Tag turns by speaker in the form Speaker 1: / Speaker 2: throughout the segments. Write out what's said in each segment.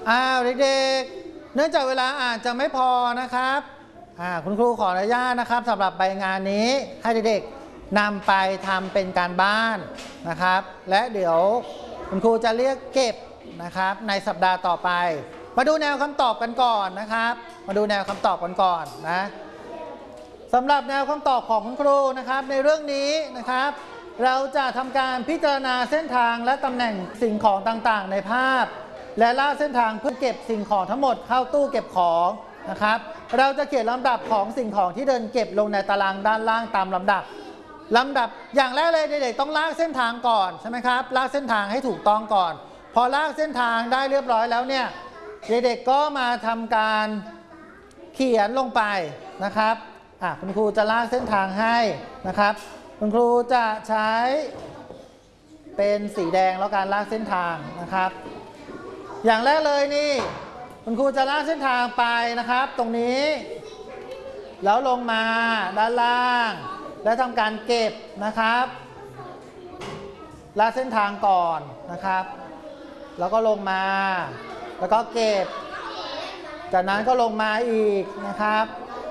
Speaker 1: เด็กๆเนื่องจากเวลาอ่านจะไม่พอนะครับคุณครูขออนุญาตนะครับสำหรับใบงานนี้ให้เด็กๆนำไปทำเป็นการบ้านนะครับและเดี๋ยวคุณครูจะเรียกเก็บนะครับในสัปดาห์ต่อไปมาดูแนวคำตอบกันก่อนนะครับมาดูแนวคำตอบกันก่อนนะสำหรับแนวคำตอบของคุณครูนะครับในเรื่องนี้นะครับเราจะทำการพิจารณาเส้นทางและตำแหน่งสิ่งของต่างๆในภาพและลากเส้นทางเพื่อเก็บสิ่งของทั้งหมดเข้าตู้เก็บของนะครับเราจะเขียนลำดับของสิ่งของที่เดินเก็บลงในตารางด้านล่างตามลำดับอย่างแรกเลยเด็กๆต้องลากเส้นทางก่อนใช่ไหมครับลากเส้นทางให้ถูกต้องก่อนพอลากเส้นทางได้เรียบร้อยแล้วเนี่ยเด็กๆก็มาทำการเขียนลงไปนะครับคุณครูจะลากเส้นทางให้นะครับคุณครูจะใช้เป็นสีแดงแล้วการลากเส้นทางนะครับอย่างแรกเลยนี่คุณครูจะลากเส้นทางไปนะครับตรงนี้แล้วลงมาด้านล่างแล้วทำการเก็บนะครับลากเส้นทางก่อนนะครับแล้วก็ลงมาแล้วก็เก็บจากนั้นก็ลงมาอีกนะครับ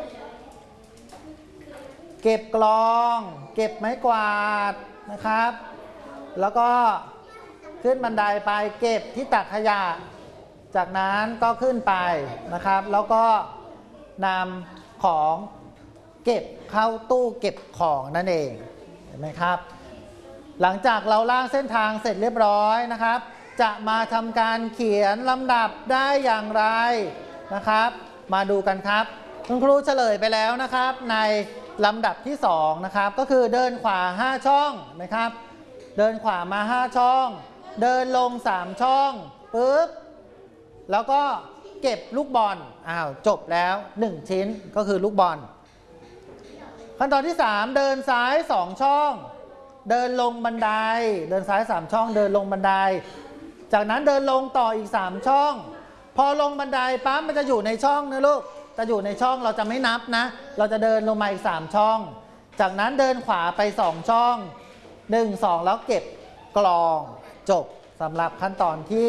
Speaker 1: เก็บกลองเก็บไม้กวาดนะครับแล้วก็ขึ้นบันไดไปเก็บที่ตักขยะจากนั้นก็ขึ้นไปนะครับแล้วก็นำของเก็บเข้าตู้เก็บของนั่นเองเห็นไหมครับหลังจากเราลากเส้นทางเสร็จเรียบร้อยนะครับจะมาทำการเขียนลำดับได้อย่างไรนะครับมาดูกันครับคุณครูเฉลยไปแล้วนะครับในลำดับที่2นะครับก็คือเดินขวา5ช่องนะครับเดินขวามา5ช่องเดินลง3ช่องปึ๊บแล้วก็เก็บลูกบอลจบแล้ว1ชิ้นก็คือลูกบอลขั้นตอนที่3เดินซ้าย2ช่องเดินลงบันไดเดินซ้าย3ช่องเดินลงบันไดจากนั้นเดินลงต่ออีก3ช่องพอลงบันไดปั๊บมันจะอยู่ในช่องนะลูกจะอยู่ในช่องเราจะไม่นับนะเราจะเดินลงมาอีก3ช่องจากนั้นเดินขวาไป2ช่อง1 2แล้วเก็บกลองจบสำหรับขั้นตอนที่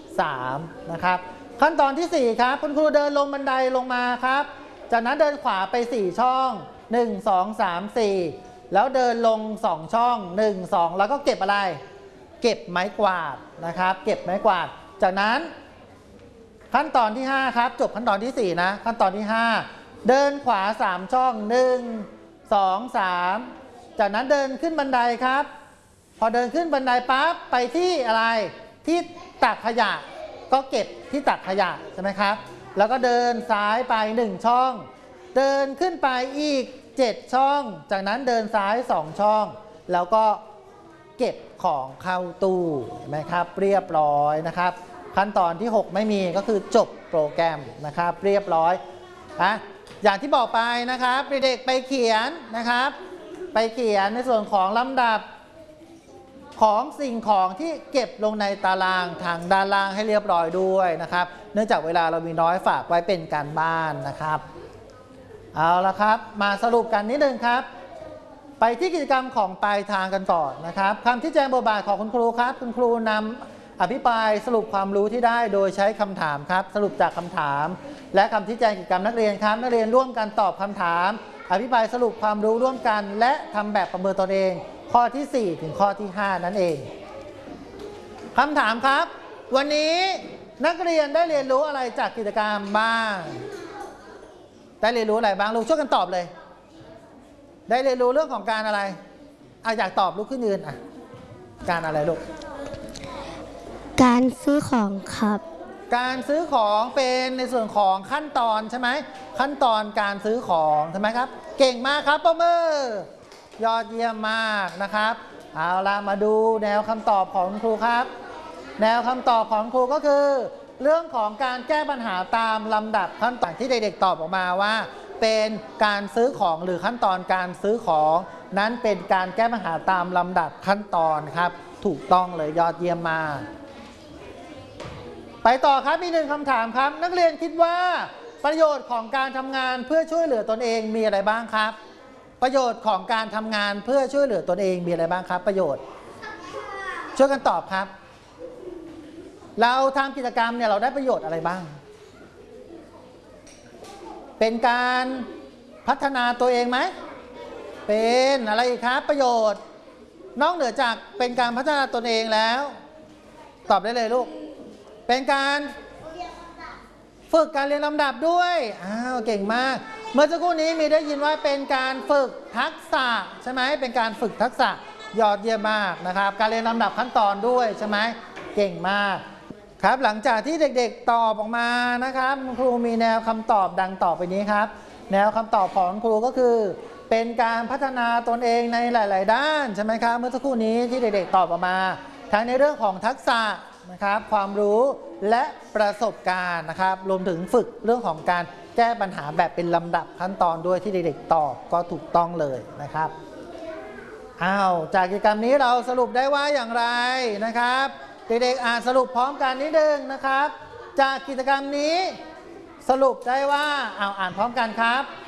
Speaker 1: 3นะครับขั้นตอนที่4ครับคุณครูเดินลงบันไดลงมาครับจากนั้นเดินขวาไป4ช่อง1 2 3 4แล้วเดินลง2ช่อง1 2แล้วก็เก็บอะไรเก็บไม้กวาดนะครับเก็บไม้กวาดจากนั้นขั้นตอนที่5ครับจบขั้นตอนที่4นะขั้นตอนที่5เดินขวา3ช่อง1 2 3จากนั้นเดินขึ้นบันไดครับพอเดินขึ้นบันไดปั๊บไปที่อะไรที่ตักขยะก็เก็บที่ตักขยะใช่ไหมครับแล้วก็เดินซ้ายไป1ช่องเดินขึ้นไปอีก7ช่องจากนั้นเดินซ้าย2ช่องแล้วก็เก็บของเข้าตู้เห็นไหมครับเรียบร้อยนะครับขั้นตอนที่6ไม่มีก็คือจบโปรแกรมนะครับเรียบร้อยอย่างที่บอกไปนะครับเด็กๆไปเขียนนะครับไปเขียนในส่วนของลำดับของสิ่งของที่เก็บลงในตารางทางด้านล่างให้เรียบร้อยด้วยนะครับเนื่องจากเวลาเรามีน้อยฝากไว้เป็นการบ้านนะครับเอาละครับมาสรุปกันนิดนึงครับไปที่กิจกรรมของปลายทางกันก่อนนะครับคำที่แจ้งบทบาทของคุณครูครับคุณครูนำอภิปรายสรุปความรู้ที่ได้โดยใช้คำถามครับสรุปจากคำถามและคำที่แจ้งกิจกรรมนักเรียนครับนักเรียนร่วมกันตอบคำถามอภิปรายสรุปความรู้ร่วมกันและทำแบบประเมินตนเองข้อที่4ถึงข้อที่5นั่นเองคำถามครับวันนี้นักเรียนได้เรียนรู้อะไรจากกิจกรรมบ้างได้เรียนรู้อะไรบ้างลูกช่วยกันตอบเลยได้เรียนรู้เรื่องของการอะไรอยากตอบลุกขึ้นยืนการอะไรลูก
Speaker 2: การซื้อของครับ
Speaker 1: การซื้อของเป็นในส่วนของขั้นตอนใช่ไหมขั้นตอนการซื้อของใช่ไหมครับเก่งมากครับปรบมือยอดเยี่ยมมากนะครับเอาละมาดูแนวคำตอบของครูครับแนวคำตอบของครูก็คือเรื่องของการแก้ปัญหาตามลำดับขั้นตอนที่เด็กๆตอบออกมาว่าเป็นการซื้อของหรือขั้นตอนการซื้อของนั้นเป็นการแก้ปัญหาตามลำดับขั้นตอนครับถูกต้องเลยยอดเยี่ยมมากไปต่อครับมี1คำถามครับนักเรียนคิดว่าประโยชน์ของการทำงานเพื่อช่วยเหลือตนเองมีอะไรบ้างครับประโยชน์ของการทำงานเพื่อช่วยเหลือตนเองมีอะไรบ้างครับประโยชน์ช่วยกันตอบครับเราทำกิจกรรมเนี่ยเราได้ประโยชน์อะไรบ้างเป็นการพัฒนาตัวเองไหมเป็นอะไรอีกครับประโยชน์นอกเหนือจากเป็นการพัฒนาตนเองแล้วตอบได้เลยลูกเป็นการฝึกการเรียนลำดับด้วยเก่งมากเมื่อสักครู่นี้มีได้ยินว่าเป็นการฝึกทักษะใช่ไหมเป็นการฝึกทักษะยอดเยี่ยมมากนะครับการเรียนลำดับขั้นตอนด้วยใช่ไหมเก่งมากครับหลังจากที่เด็กๆตอบออกมานะครับครูมีแนวคำตอบดังต่อไปนี้ครับแนวคำตอบของครูก็คือเป็นการพัฒนาตนเองในหลายๆด้านใช่ไหมครับเมื่อสักครู่นี้ที่เด็กๆตอบออกมาทั้งในเรื่องของทักษะนะครับความรู้และประสบการณ์นะครับรวมถึงฝึกเรื่องของการแก้ปัญหาแบบเป็นลำดับขั้นตอนด้วยที่เด็กๆตอบก็ถูกต้องเลยนะครับจากกิจกรรมนี้เราสรุปได้ว่าอย่างไรนะครับเด็กๆอ่านสรุปพร้อมกันนิดนึงนะครับจากกิจกรรมนี้สรุปได้ว่าอ่านพร้อมกันครับ